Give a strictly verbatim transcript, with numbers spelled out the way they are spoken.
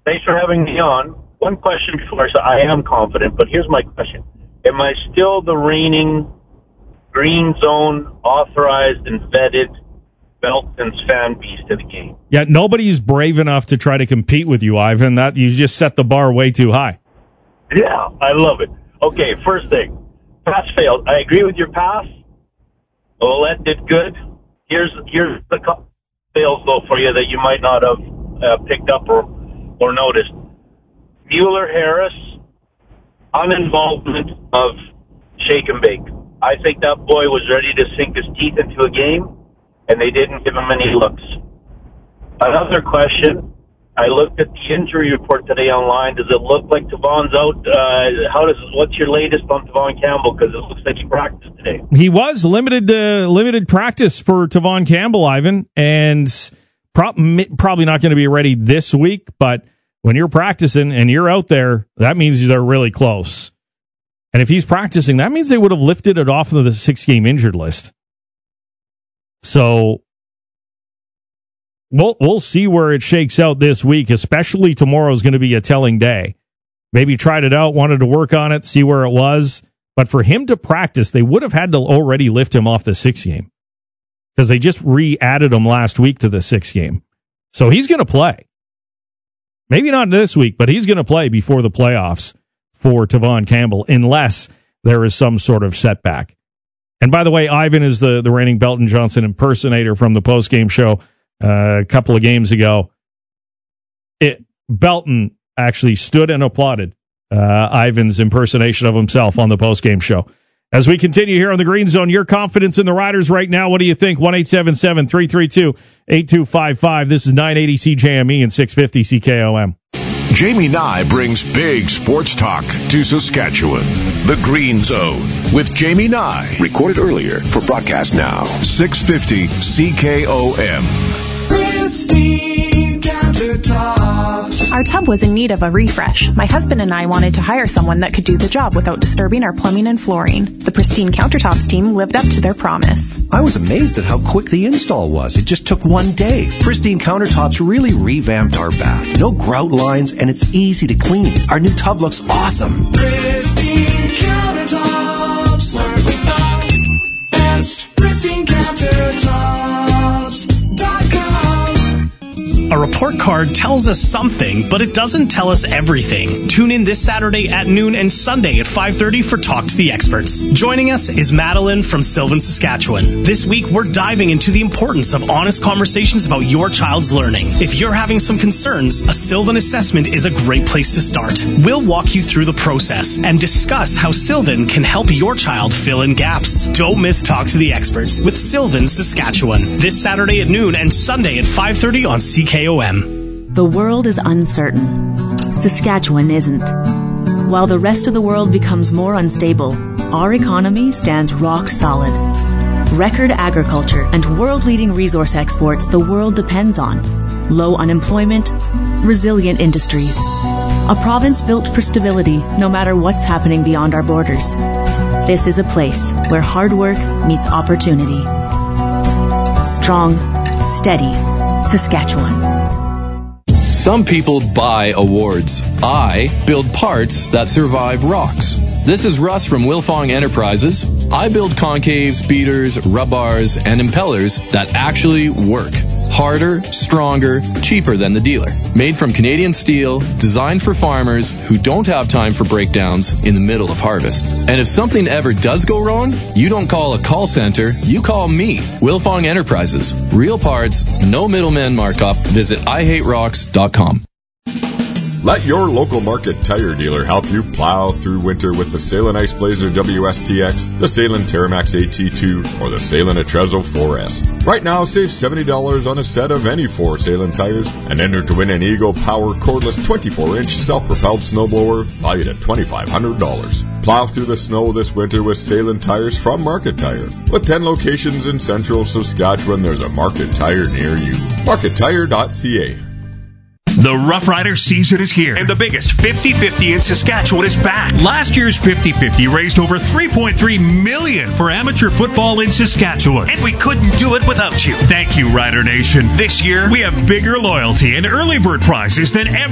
Thanks for having me on. One question before I say I am confident, but here's my question. Am I still the reigning Green Zone authorized and vetted Belton's fan beast of the game? Yeah, nobody's brave enough to try to compete with you, Ivan. That you just set the bar way too high. Yeah, I love it. Okay, first thing. Pass failed. I agree with your pass. Ouellette did good. Here's here's the couple fails, though, for you that you might not have uh, picked up or, or noticed. Mueller-Harris, uninvolvement of shake and bake. I think that boy was ready to sink his teeth into a game, and they didn't give him any looks. Another question. I looked at the injury report today online. Does it look like Tavon's out? Uh, how does? What's your latest on Tavon Campbell? Because it looks like he practiced today. He was limited uh, limited practice for Tavon Campbell, Ivan, and pro- probably not going to be ready this week. But when you're practicing and you're out there, that means they're really close. And if he's practicing, that means they would have lifted it off of the six-game injured list. So We'll we'll see where it shakes out this week, especially tomorrow is going to be a telling day. Maybe tried it out, wanted to work on it, see where it was. But for him to practice, they would have had to already lift him off the six game because they just re-added him last week to the six game. So he's going to play. Maybe not this week, but he's going to play before the playoffs for Tavon Campbell unless there is some sort of setback. And by the way, Ivan is the, the reigning Belton Johnson impersonator from the postgame show. Uh, a couple of games ago, it, Belton actually stood and applauded uh, Ivan's impersonation of himself on the postgame show. As we continue here on the Green Zone, your confidence in the Riders right now, what do you think? one eight seven seven, three three two, eight two five five. This is nine eighty C J M E and six fifty C K O M. Jamie Nye brings big sports talk to Saskatchewan. The Green Zone with Jamie Nye. Recorded earlier for broadcast now. six fifty C K O M. Pristine countertops. Our tub was in need of a refresh. My husband and I wanted to hire someone that could do the job without disturbing our plumbing and flooring. The Pristine Countertops team lived up to their promise. I was amazed at how quick the install was. It just took one day. Pristine Countertops really revamped our bath. No grout lines, and it's easy to clean. Our new tub looks awesome. Pristine Countertops. Work without best. Pristine Countertops dot com. A report card tells us something, but it doesn't tell us everything. Tune in this Saturday at noon and Sunday at five thirty for Talk to the Experts. Joining us is Madeline from Sylvan, Saskatchewan. This week, we're diving into the importance of honest conversations about your child's learning. If you're having some concerns, a Sylvan assessment is a great place to start. We'll walk you through the process and discuss how Sylvan can help your child fill in gaps. Don't miss Talk to the Experts with Sylvan, Saskatchewan. This Saturday at noon and Sunday at five thirty on C K O M. The world is uncertain. Saskatchewan isn't. While the rest of the world becomes more unstable, our economy stands rock solid. Record agriculture and world-leading resource exports the world depends on. Low unemployment, resilient industries. A province built for stability no matter what's happening beyond our borders. This is a place where hard work meets opportunity. Strong, steady Saskatchewan. Some people buy awards. I build parts that survive rocks. This is Russ from Wilfong Enterprises. I build concaves, beaters, rub bars, and impellers that actually work. Harder, stronger, cheaper than the dealer. Made from Canadian steel, designed for farmers who don't have time for breakdowns in the middle of harvest. And if something ever does go wrong, you don't call a call center, you call me, Wilfong Enterprises. Real parts, no middleman markup. Visit I hate rocks dot com. Let your local Market Tire dealer help you plow through winter with the Salem Ice Blazer W S T X, the Salem Terramax A T two, or the Salem Atrezo four S. Right now, save seventy dollars on a set of any four Salem tires and enter to win an Eagle Power cordless twenty-four inch self-propelled snowblower valued at twenty-five hundred dollars. Plow through the snow this winter with Salem tires from Market Tire. With ten locations in central Saskatchewan, there's a Market Tire near you. market tire dot c a. The Rough Rider season is here, and the biggest fifty fifty in Saskatchewan is back. Last year's fifty fifty raised over three point three million dollars for amateur football in Saskatchewan, and we couldn't do it without you. Thank you, Rider Nation. This year, we have bigger loyalty and early bird prizes than ever.